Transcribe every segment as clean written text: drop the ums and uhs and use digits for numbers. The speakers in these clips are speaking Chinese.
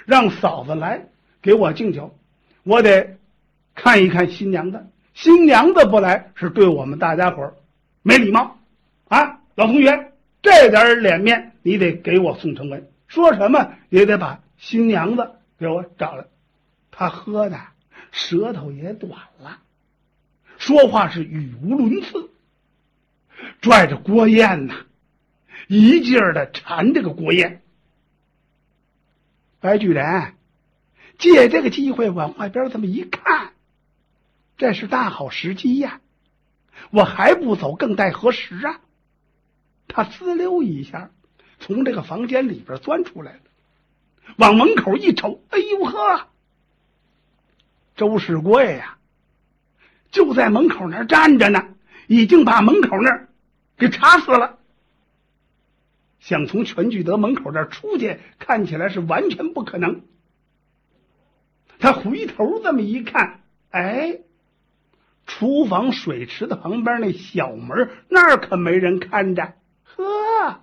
让嫂子来给我敬酒，我得看一看新娘子。新娘子不来是对我们大家伙没礼貌啊！老同学，这点脸面你得给我宋承文，说什么也得把新娘子给我找来。他喝的舌头也短了，说话是语无伦次，拽着郭燕呐，一劲儿的缠这个郭燕。白巨人借这个机会往外边这么一看，这是大好时机呀，我还不走更待何时啊？他滋溜一下从这个房间里边钻出来了，往门口一瞅，哎呦呵，周世贵呀，就在门口那儿站着呢，已经把门口那儿给插死了。想从全聚德门口这儿出去，看起来是完全不可能。他回头这么一看，哎，厨房水池子旁边那小门那儿可没人看着。呵，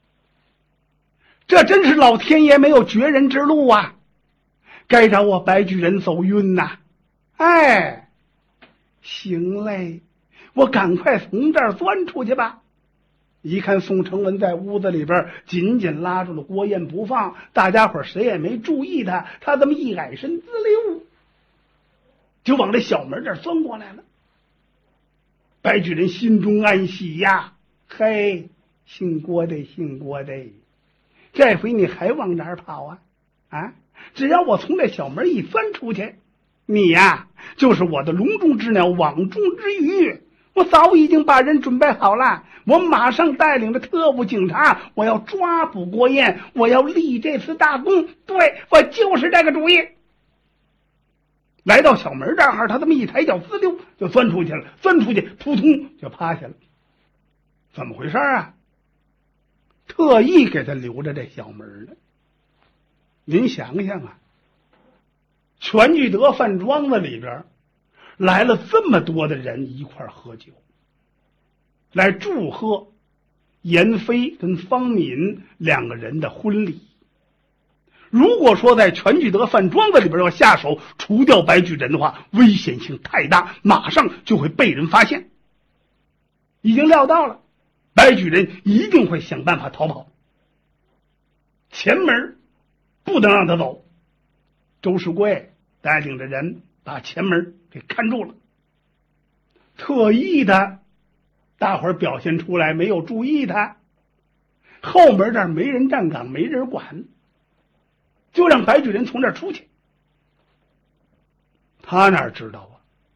这真是老天爷没有绝人之路啊，该让我白巨人走运呐。哎，行嘞，我赶快从这儿钻出去吧。一看宋承文在屋子里边紧紧拉住了郭燕不放，大家伙谁也没注意他，他这么一矮身滋溜就往这小门这儿钻过来了。白巨人心中暗喜呀，嘿，姓郭的姓郭的，这回你还往哪儿跑啊？啊，只要我从这小门一钻出去，你呀就是我的笼中之鸟，网中之鱼。我早已经把人准备好了，我马上带领着特务警察，我要抓捕郭燕，我要立这次大功。对，我就是这个主意。来到小门这儿，他这么一抬脚滋溜就钻出去了，钻出去扑通就趴下了。怎么回事啊？特意给他留着这小门呢。您想想啊，全聚德饭庄子里边来了这么多的人一块喝酒，来祝贺严飞跟方敏两个人的婚礼。如果说在全聚德饭庄子里边要下手除掉白巨人的话，危险性太大，马上就会被人发现。已经料到了，白巨人一定会想办法逃跑，前门不能让他走。周世贵带领着人把前门给看住了，特意的大伙儿表现出来没有注意他，后门这儿没人站岗，没人管，就让白巨人从这儿出去。他哪知道啊，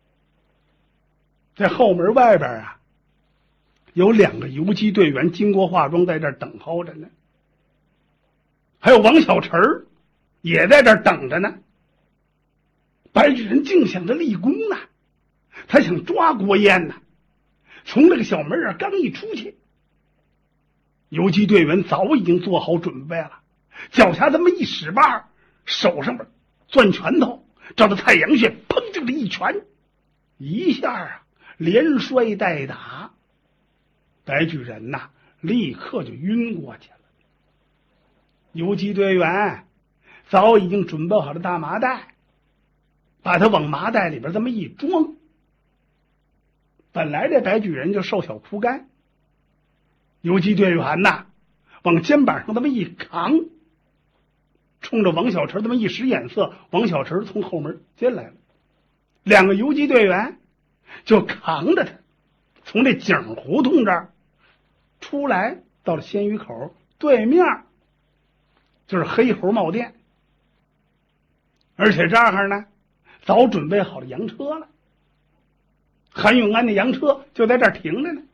在后门外边啊，有2个游击队员经过化妆在这儿等候着呢，还有王小晨也在这儿等着呢。白巨人竟想着立功呢，他想抓郭燕呢。从这个小门啊刚一出去，游击队员早已经做好准备了，脚下这么一使把，手上边攥拳头，照着太阳穴砰就这一拳，一下啊连摔带打，白巨人呐立刻就晕过去了。游击队员早已经准备好了大麻袋，把他往麻袋里边这么一装。本来这白巨人就瘦小枯干，游击队员呐往肩膀上这么一扛，冲着王小晨这么一使眼色，王小晨从后门进来了，2个游击队员就扛着他从这井胡同这儿出来，到了鲜鱼口对面就是黑猴帽店，而且这儿呢早准备好了洋车了，韩永安的洋车就在这儿停着呢。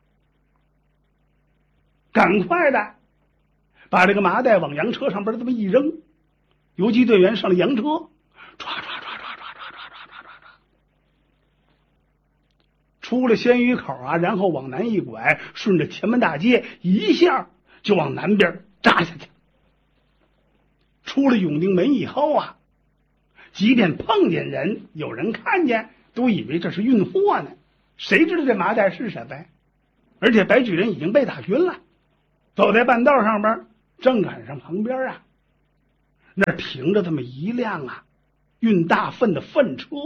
赶快的把这个麻袋往洋车上边这么一扔，游击队员上了洋车，唰唰唰唰唰唰唰唰唰唰，出了鲜鱼口啊，然后往南一拐，顺着前门大街一下就往南边扎下去。出了永定门以后啊，即便碰见人，有人看见，都以为这是运货呢，谁知道这麻袋是什么呀？而且白巨人已经被打晕了，走在半道上边，正赶上旁边啊那儿停着这么一辆运大粪的粪车。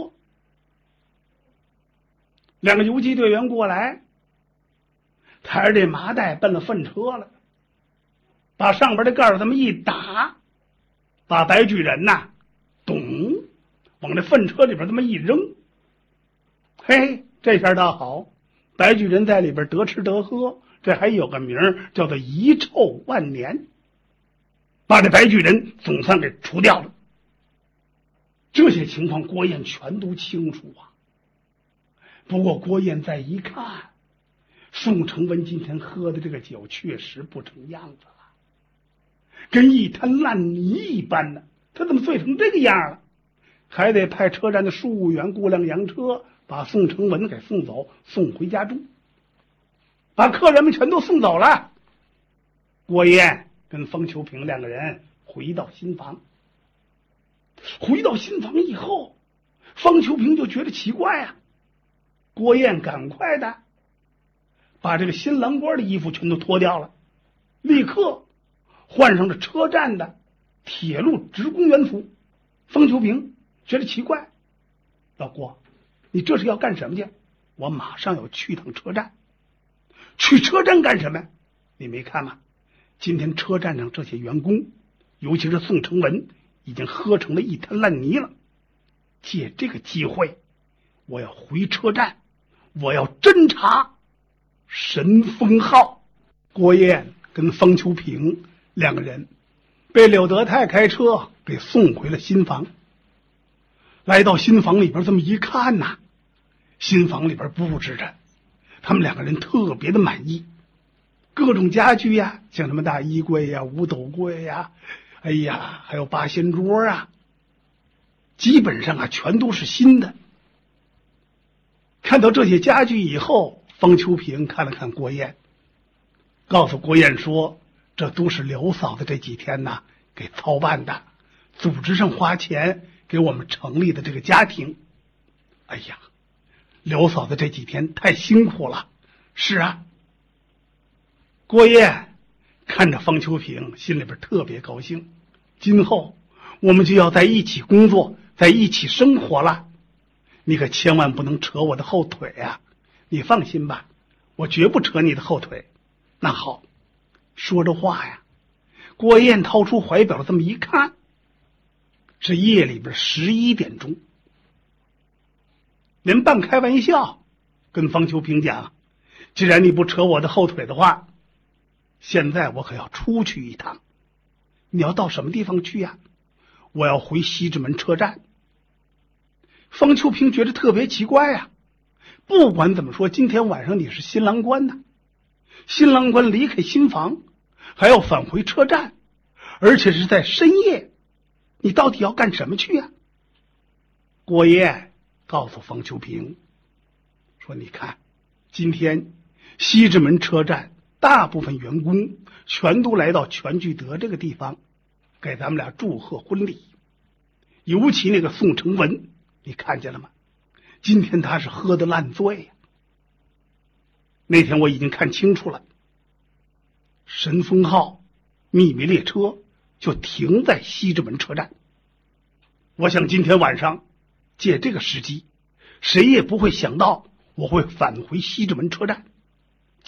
两个游击队员过来，抬着这麻袋奔了粪车了，把上边的盖儿这么一打，把白巨人咚往这粪车里边这么一扔。嘿，这下倒好，白巨人在里边得吃得喝，这还有个名儿叫做遗臭万年，把这白巨人总算给除掉了。这些情况郭燕全都清楚不过郭燕再一看，宋承文今天喝的这个酒确实不成样子了，跟一滩烂泥一般呢。他怎么醉成这个样了？还得派车站的庶务员雇辆洋车把宋承文给送走，送回家住。把客人们全都送走了，郭燕跟方秋平两个人回到新房。回到新房以后，方秋平就觉得奇怪郭燕赶快的把这个新郎官的衣服全都脱掉了，立刻换上了车站的铁路职工员服。方秋平觉得奇怪，老郭，你这是要干什么去？我马上要去趟车站。去车站干什么？你没看吗？今天车站上这些员工，尤其是宋承文，已经喝成了一滩烂泥了。借这个机会，我要回车站，我要侦查神风号。郭燕跟方秋平两个人被柳德泰开车给送回了新房。来到新房里边这么一看新房里边布置着，他们两个人特别的满意。各种家具像什么大衣柜五斗柜还有八仙桌基本上全都是新的。看到这些家具以后，方秋平看了看郭燕，告诉郭燕说，这都是刘嫂子这几天给操办的，组织上花钱给我们成立的这个家庭。刘嫂子这几天太辛苦了。是郭燕看着方秋平，心里边特别高兴。今后我们就要在一起工作，在一起生活了。你可千万不能扯我的后腿你放心吧，我绝不扯你的后腿。那好，说着话郭燕掏出怀表这么一看，是夜里边11点钟。连半开玩笑跟方秋平讲，既然你不扯我的后腿的话，现在我可要出去一趟。你要到什么地方去我要回西直门车站。方秋平觉得特别奇怪不管怎么说，今天晚上你是新郎官新郎官离开新房还要返回车站，而且是在深夜，你到底要干什么去郭燕告诉方秋平说，你看今天西直门车站大部分员工全都来到全聚德这个地方给咱们俩祝贺婚礼，尤其那个宋承文，你看见了吗？今天他是喝得烂醉那天我已经看清楚了，神风号秘密列车就停在西直门车站。我想今天晚上借这个时机，谁也不会想到我会返回西直门车站。